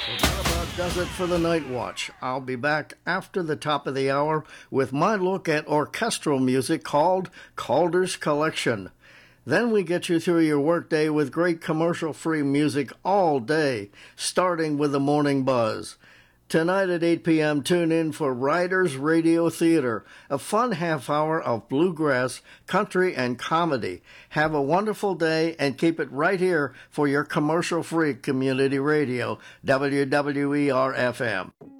That about does it for the Night Watch. I'll be back after the top of the hour with my look at orchestral music called Calder's Collection. Then we get you through your workday with great commercial-free music all day, starting with the Morning Buzz. Tonight at 8 p.m., tune in for Riders Radio Theater, a fun half hour of bluegrass, country, and comedy. Have a wonderful day and keep it right here for your commercial-free community radio, WWER-FM.